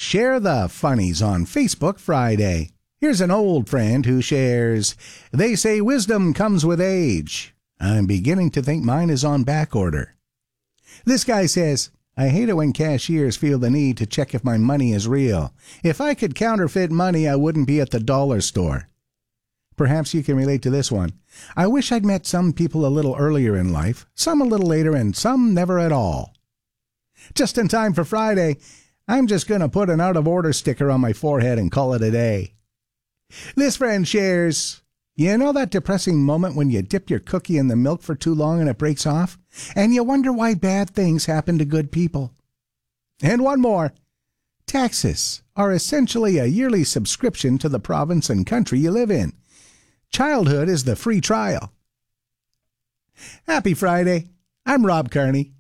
Share the Funnies on Facebook Friday. Here's an old friend who shares, "They say wisdom comes with age. I'm beginning to think mine is on back order." This guy says, "I hate it when cashiers feel the need to check if my money is real. If I could counterfeit money, I wouldn't be at the dollar store." Perhaps you can relate to this one. I wish I'd met some people a little earlier in life, some a little later, and some never at all. Just in time for Friday, I'm just going to put an out-of-order sticker on my forehead and call it a day. This friend shares, "You know that depressing moment when you dip your cookie in the milk for too long and it breaks off? And you wonder why bad things happen to good people." And one more. Taxes are essentially a yearly subscription to the province and country you live in. Childhood is the free trial. Happy Friday. I'm Rob Carney.